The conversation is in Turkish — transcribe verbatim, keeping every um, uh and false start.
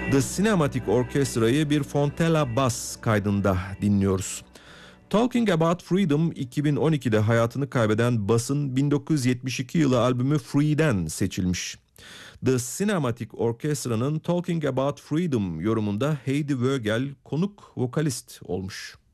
The Cinematic Orchestra'yı bir Fontella Bass kaydında dinliyoruz. Talking About Freedom iki bin on ikide hayatını kaybeden Bass'ın bin dokuz yüz yetmiş iki yılı albümü Free'den seçilmiş. The Cinematic Orchestra'nın Talking About Freedom yorumunda Heidi Vögel konuk vokalist olmuş.